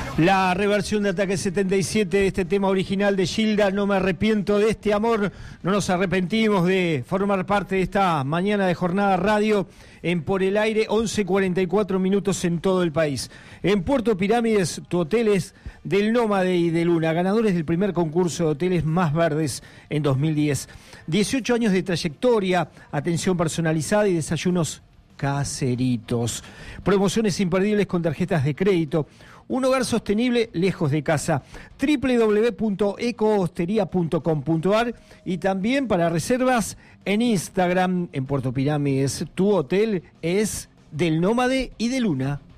La reversión de Ataque 77 de este tema original de Gilda, No me arrepiento de este amor. No nos arrepentimos de formar parte de esta mañana de jornada radio en Por el Aire, 11:44 minutos en todo el país. En Puerto Pirámides, tu hotel es del Nómade y de Luna, ganadores del primer concurso de hoteles más verdes en 2010. 18 años de trayectoria, atención personalizada y desayunos caseritos. Promociones imperdibles con tarjetas de crédito. Un hogar sostenible lejos de casa. www.ecohosteria.com.ar y también para reservas en Instagram. En Puerto Pirámides, tu hotel es del Nómade y de Luna.